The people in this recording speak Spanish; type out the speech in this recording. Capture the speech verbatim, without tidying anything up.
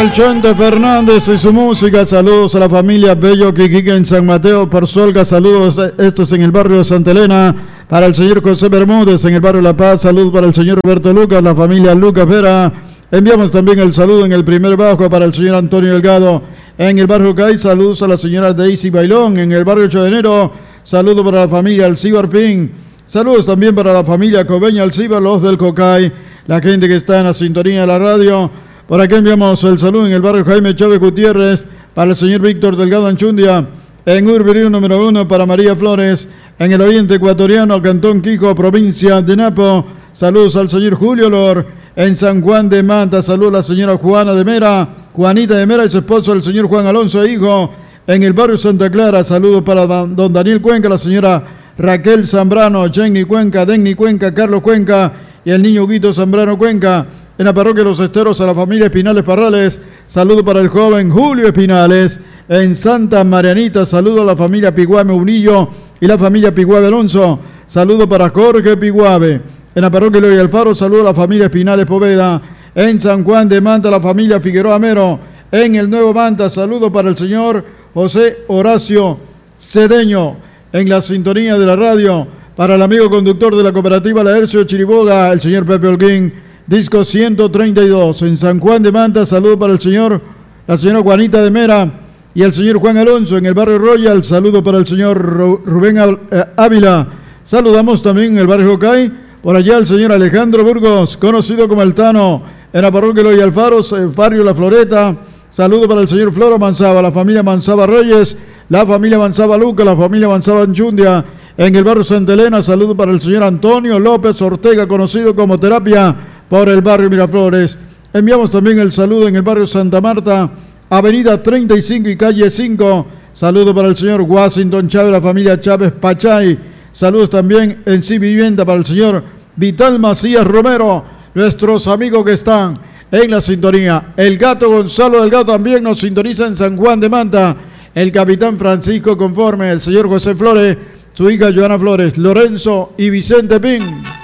el Chente Fernández y su música. Saludos a la familia Bello Quiquique en San Mateo Porzuelga. Saludos, estos en el barrio de Santa Elena. Para el señor José Bermúdez en el barrio La Paz. Saludos para el señor Roberto Lucas, la familia Lucas Vera. Enviamos también el saludo en el primer bajo para el señor Antonio Delgado en el barrio Cay. Saludos a la señora Daisy Bailón en el barrio ocho de enero. Saludos para la familia Alcibar Pin. Saludos también para la familia Cobeña Alcibar, los del Cocay. La gente que está en la sintonía de la radio. Por aquí enviamos el saludo en el barrio Jaime Chávez Gutiérrez para el señor Víctor Delgado Anchundia. En Urbirí número uno para María Flores. En el oriente ecuatoriano, Cantón Quijo, provincia de Napo. Saludos al señor Julio Lor. En San Juan de Manta, saludos a la señora Juana de Mera, Juanita de Mera y su esposo, el señor Juan Alonso Hijo. En el barrio Santa Clara, saludos para don Daniel Cuenca, la señora Raquel Zambrano, Jenny Cuenca, Denny Cuenca, Carlos Cuenca y el niño Huguito Zambrano Cuenca. En la parroquia Los Esteros, a la familia Espinales Parrales, saludo para el joven Julio Espinales. En Santa Marianita, saludo a la familia Piguame Unillo y la familia Piguave Alonso. Saludo para Jorge Piguave. En la parroquia Eloy Alfaro, saludo a la familia Espinales Poveda. En San Juan de Manta, la familia Figueroa Mero. En el Nuevo Manta, saludo para el señor José Horacio Cedeño. En la sintonía de la radio, para el amigo conductor de la cooperativa Laercio Chiriboga, el señor Pepe Holguín. Disco ciento treinta y dos. En San Juan de Manta, saludo para el señor, la señora Juanita de Mera y el señor Juan Alonso. En el barrio Royal, saludo para el señor Rubén Ávila. Saludamos también en el barrio Jocay, por allá el señor Alejandro Burgos, conocido como el Tano. En la parroquia Eloy Alfaro, barrio La Floreta, saludo para el señor Floro Manzaba, la familia Manzaba Reyes, la familia Manzaba Luca, la familia Manzaba Anchundia. En el barrio Santa Elena, saludo para el señor Antonio López Ortega, conocido como Terapia, por el barrio Miraflores. Enviamos también el saludo en el barrio Santa Marta, avenida treinta y cinco y calle cinco. Saludo para el señor Washington Chávez, la familia Chávez Pachay. Saludos también en Sí Vivienda para el señor Vital Macías Romero, nuestros amigos que están en la sintonía. El gato Gonzalo Delgado también nos sintoniza en San Juan de Manta. El capitán Francisco Conforme, el señor José Flores, su hija Joana Flores, Lorenzo y Vicente Pin.